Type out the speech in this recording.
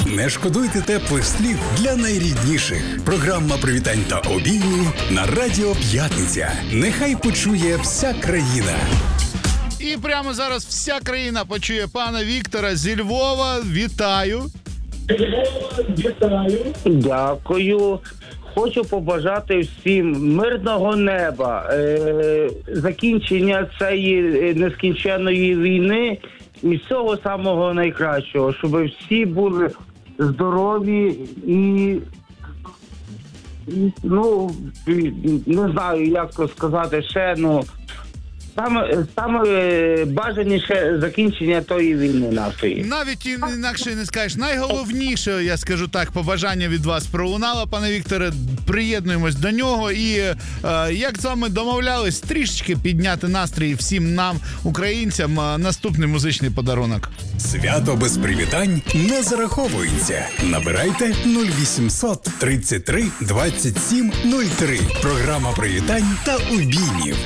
Не шкодуйте теплих слів для найрідніших. Програма привітань та обіймів на Радіо П'ятниця. Нехай почує вся країна. І прямо зараз вся країна почує пана Віктора зі Львова. Вітаю. Дякую. Хочу побажати всім мирного неба, закінчення цієї нескінченної війни і всього самого найкращого, щоб всі були здорові і, не знаю, як то сказати ще, саме бажаніше закінчення тої війни нашої. Навіть інакше не скажеш. Найголовніше, я скажу так, побажання від вас пролунало, пане Вікторе. Приєднуємось до нього і, як з вами домовлялись, трішечки підняти настрій всім нам, українцям, наступний музичний подарунок. Свято без привітань не зараховується. Набирайте 0800 33 27 03. Програма привітань та обіймів